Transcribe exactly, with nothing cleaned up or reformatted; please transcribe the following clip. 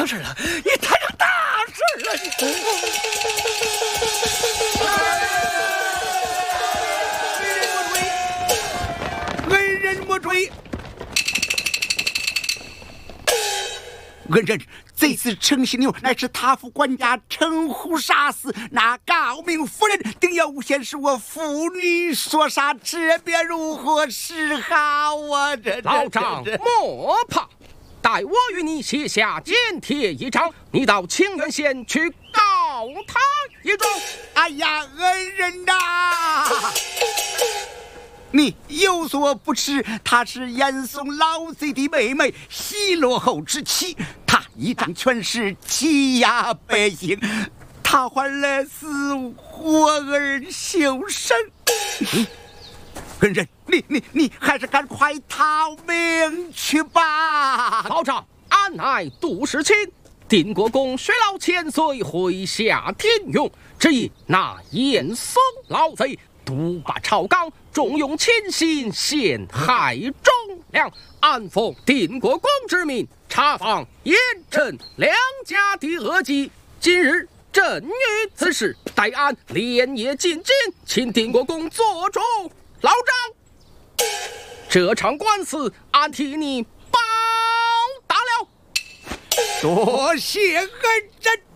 事了！你摊上大事了！你恩人莫追！恩人，这次陈犀牛乃是他府官家陈虎杀死，那高明夫人定要诬陷是我父女所杀，这便如何是好啊？这老丈莫怕，待我与你写下简帖一张，你到清源县去告他一状。 哎呀，恩人呐、啊！你有所不知，她是严嵩老贼的妹妹，西罗侯之妻。她一掌权势，欺压百姓，她还来死活儿修身。恩人，你你你还是赶快逃命去吧！ 老丈，俺乃杜世清，定国公水老千岁，麾下天勇，只因那严嵩老贼独霸朝纲，重用亲信，陷害忠良。俺奉定国公之命，查访严惩两家的恶迹。今日正遇此事，待俺连夜进京，请定国公做主。老丈，这场官司俺替你包打了。 多谢恩人。